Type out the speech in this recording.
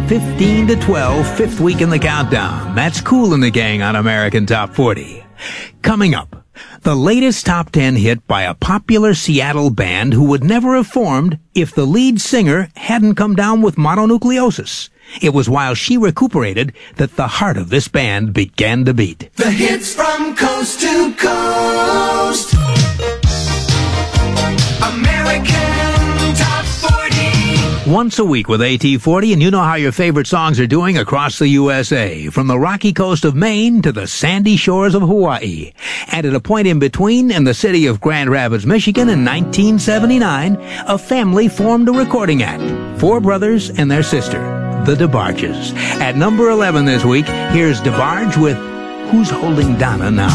15 to 12, fifth week in the countdown. That's Kool and the Gang on American Top 40. Coming up, the latest top 10 hit by a popular Seattle band who would never have formed if the lead singer hadn't come down with mononucleosis. It was while she recuperated that the heart of this band began to beat. The hits from coast to coast. American Top 40. Once a week with AT40, and you know how your favorite songs are doing across the USA, from the rocky coast of Maine to the sandy shores of Hawaii. And at a point in between, in the city of Grand Rapids, Michigan in 1979, a family formed a recording act. 4 brothers and their sister, the DeBarges. At number 11 this week, here's DeBarge with Who's Holding Donna Now?